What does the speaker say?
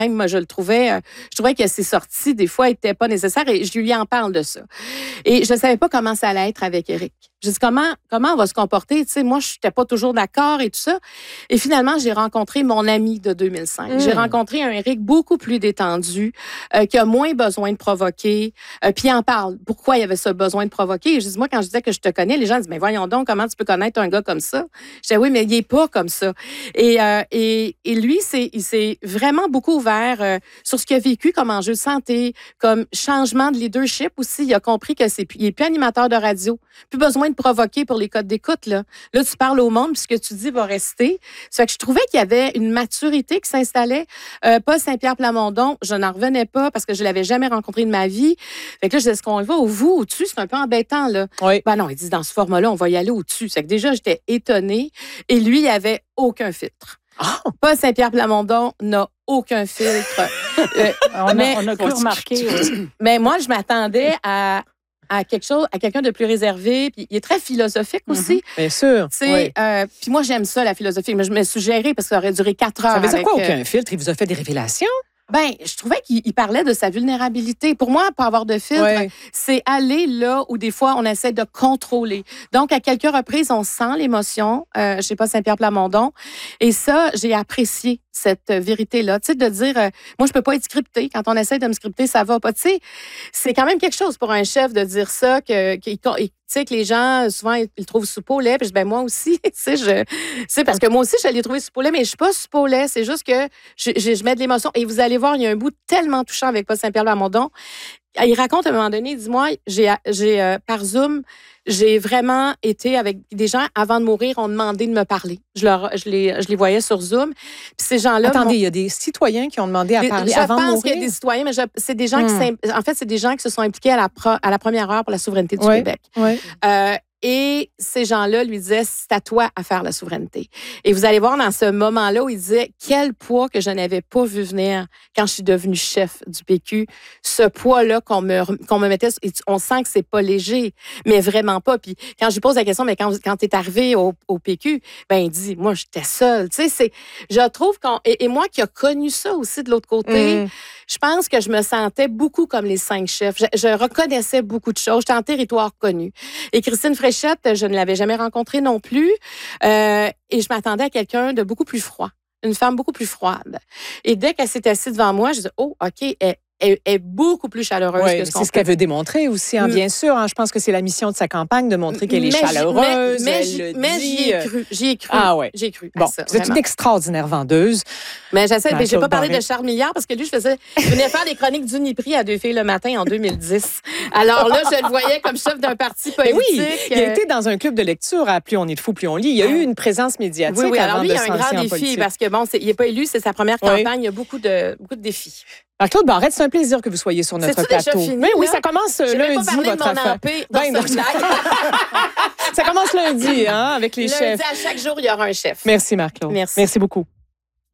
Même moi, je trouvais que ses sorties, des fois, n'étaient pas nécessaires et je lui en parle de ça. Et je ne savais pas comment ça allait être avec Éric. Je dis comment on va se comporter? Tu sais, moi, je n'étais pas toujours d'accord et tout ça. Et finalement, j'ai rencontré mon ami de 2005. J'ai rencontré un Éric beaucoup plus détendu, qui a moins besoin de provoquer. Puis il en parle. Pourquoi il y avait ce besoin de provoquer? Et je dis, moi, quand je disais que je te connais, les gens disent, mais voyons donc, comment tu peux connaître un gars comme ça? Je disais, oui, mais il n'est pas comme ça. Et lui, il s'est vraiment beaucoup ouvert sur ce qu'il a vécu comme enjeu de santé, comme changement de leadership aussi. Il a compris qu'il n'est plus animateur de radio. Plus besoin de provoquer pour les codes d'écoute. Là, tu parles au monde, puis ce que tu dis va rester. Ça fait que je trouvais qu'il y avait une maturité qui s'installait. Paul Saint-Pierre Plamondon, je n'en revenais pas parce que je ne l'avais jamais rencontré de ma vie. Fait que là, je disais, est-ce qu'on va au-dessus? C'est un peu embêtant, là. Oui. Ben non, il dit, dans ce format-là, on va y aller au-dessus. C'est que déjà, j'étais étonnée. Et lui, il avait aucun filtre. Oh. Paul Saint-Pierre Plamondon n'a aucun filtre. On a pu remarquer. Mais moi, je m'attendais à quelqu'un de plus réservé. Puis il est très philosophique aussi. Bien sûr. Oui. Puis moi, j'aime ça, la philosophie. Mais je me suis gérée parce que ça aurait duré 4 heures. Ça veut dire quoi, aucun filtre? Il vous a fait des révélations? Ben, je trouvais qu'il parlait de sa vulnérabilité. Pour moi, pas avoir de filtre, c'est aller là où des fois on essaie de contrôler. Donc, à quelques reprises, on sent l'émotion. Je sais pas, Saint-Pierre Plamondon. Et ça, j'ai apprécié cette vérité-là. Tu sais, de dire, moi, je peux pas être scripté. Quand on essaie de me scripter, ça va pas. Tu sais, c'est quand même quelque chose pour un chef de dire ça, que les gens, souvent, ils le trouvent soupe au lait. Puis ben moi aussi, tu sais, parce que moi aussi, je l'ai trouvé soupe au lait, mais je suis pas soupe au lait. C'est juste que je mets de l'émotion. Et vous allez voir, il y a un bout tellement touchant avec Paul Saint-Pierre Plamondon. Il raconte à un moment donné, dis-moi, par Zoom, j'ai vraiment été avec des gens, avant de mourir, ont demandé de me parler. Je les voyais sur Zoom. Puis ces gens-là... Attendez, il y a des citoyens qui ont demandé à parler avant de mourir? Je pense qu'il y a des citoyens, mais c'est des gens c'est des gens qui se sont impliqués à la première heure pour la souveraineté du Québec. Oui. Et ces gens-là lui disaient, c'est à toi à faire la souveraineté. Et vous allez voir dans ce moment-là où il disait, quel poids que je n'avais pas vu venir quand je suis devenue chef du PQ. Ce poids-là qu'on me mettait, on sent que c'est pas léger, mais vraiment pas. Puis quand je lui pose la question, mais quand tu es arrivé au PQ, ben il dit, moi, j'étais seule. Tu sais, je trouve et moi qui a connu ça aussi de l'autre côté, je pense que je me sentais beaucoup comme les 5 chefs. Je reconnaissais beaucoup de choses. J'étais en territoire connu. Et Christine Fréchette, je ne l'avais jamais rencontrée non plus. Et je m'attendais à quelqu'un de beaucoup plus froid. Une femme beaucoup plus froide. Et dès qu'elle s'est assise devant moi, je dis, oh, OK, elle est beaucoup plus chaleureuse que ce qu'on c'est ce qu'elle veut démontrer aussi, bien sûr. Je pense que c'est la mission de sa campagne de montrer qu'elle est chaleureuse. Mais j'y ai cru. Ah ouais. J'ai cru. Bon, ça, vous êtes une extraordinaire vendeuse. Mais j'essaie. Mais j'ai pas parlé de Charles Milliard parce que lui, je venais faire des chroniques d'Uniprix à 2 filles le matin en 2010. Alors là, je le voyais comme chef d'un parti politique. Mais oui, il a été dans un club de lecture à Plus on est de fou, plus on lit. Il y a eu une présence médiatique. Oui, alors avant lui, de il y a un grand défi parce que il n'est pas élu, c'est sa première campagne. Il y a beaucoup de défis. Claude Barrette, c'est un plaisir que vous soyez sur notre plateau. Fini, mais oui, là? ça commence lundi, votre affaire. Ça commence lundi, avec les chefs. Lundi, à chaque jour, il y aura un chef. Merci, Marc-Claude. Merci. Merci beaucoup.